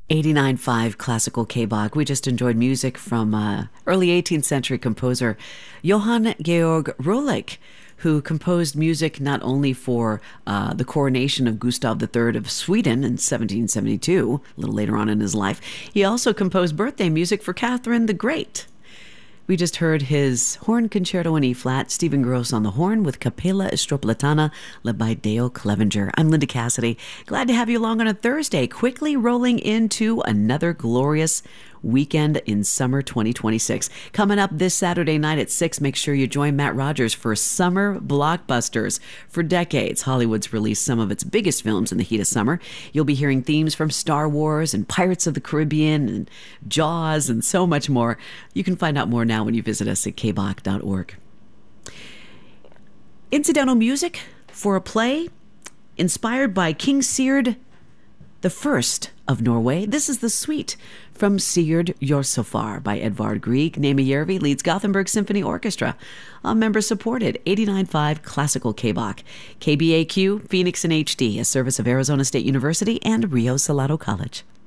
89.5 Classical K-Bach. We just enjoyed music from early 18th century composer Johann Georg Roelig, who composed music not only for the coronation of Gustav III of Sweden in 1772, a little later on in his life, he also composed birthday music for Catherine the Great. We just heard his horn concerto in E-flat, Stephen Gross on the horn with Capella Estropalatana, led by Dale Clevenger. I'm Linda Cassidy. Glad to have you along on a Thursday, quickly rolling into another glorious weekend in summer 2026. Coming up this Saturday night at 6, make sure you join Matt Rogers for Summer Blockbusters. For decades, Hollywood's released some of its biggest films in the heat of summer. You'll be hearing themes from Star Wars and Pirates of the Caribbean and Jaws and so much more. You can find out more now when you visit us at kbach.org. Incidental music for a play inspired by King Sigurd the First of Norway. This is the suite from Sigurd Jorsalfar by Edvard Grieg. Naima Järvi leads Gothenburg Symphony Orchestra. All members supported. 89.5 Classical K-Bach. KBAQ, Phoenix in HD, a service of Arizona State University and Rio Salado College.